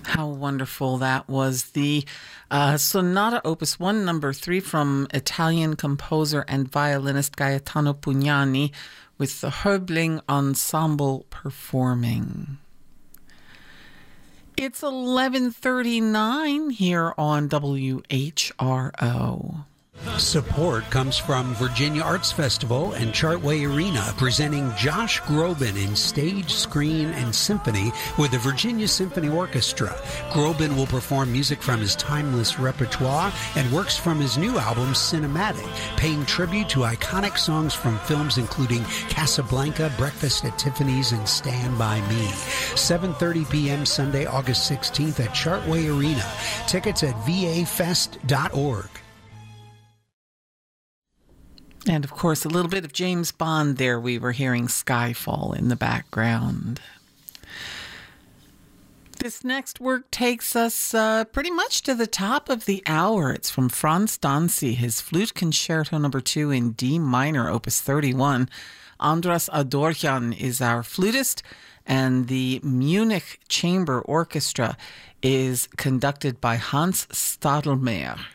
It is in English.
How wonderful that was. The Sonata Opus 1, number 3 from Italian composer and violinist Gaetano Pugnani with the Höbling Ensemble performing. It's 11:39 here on WHRO. Support comes from Virginia Arts Festival and Chartway Arena, presenting Josh Groban in stage, screen, and symphony with the Virginia Symphony Orchestra. Groban will perform music from his timeless repertoire and works from his new album, Cinematic, paying tribute to iconic songs from films including Casablanca, Breakfast at Tiffany's, and Stand By Me. 7:30 p.m. Sunday, August 16th at Chartway Arena. Tickets at vafest.org. And of course, a little bit of James Bond there. We were hearing Skyfall in the background. This next work takes us pretty much to the top of the hour. It's from Franz Dancy, his Flute Concerto No. 2 in D minor, Opus 31. Andras Adorjan is our flutist, and the Munich Chamber Orchestra is conducted by Hans Stadelmeier.